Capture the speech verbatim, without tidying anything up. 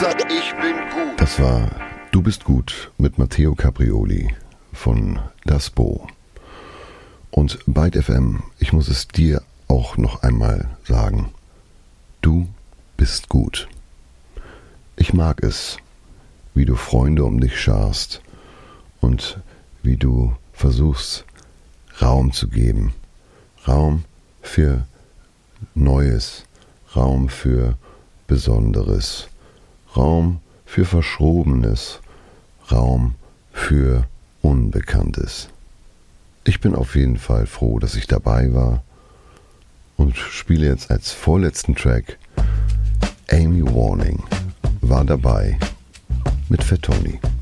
Ich bin gut. Das war Du bist gut mit Matteo Caprioli von Das Bo. Und Byte F M, ich muss es dir auch noch einmal sagen, du bist gut. Ich mag es, wie du Freunde um dich scharst und wie du versuchst, Raum zu geben. Raum für Neues, Raum für Besonderes, Raum für Verschrobenes, Raum für Unbekanntes. Ich bin auf jeden Fall froh, dass ich dabei war und spiele jetzt als vorletzten Track Amy Warning war dabei mit Fat Tony.